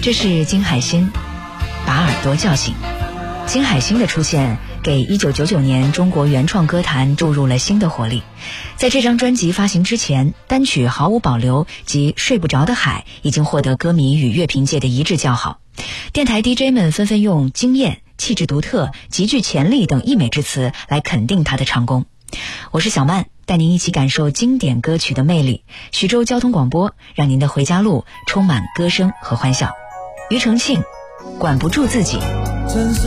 这是金海心，把耳朵叫醒。金海心的出现给1999年中国原创歌坛注入了新的活力。在这张专辑发行之前，单曲《毫无保留》及《睡不着的海》已经获得歌迷与乐评界的一致叫好。电台 DJ 们纷纷用惊艳、气质独特、极具潜力等溢美之词来肯定他的唱功。我是小曼，带您一起感受经典歌曲的魅力。徐州交通广播，让您的回家路充满歌声和欢笑。庾澄庆，管不住自己。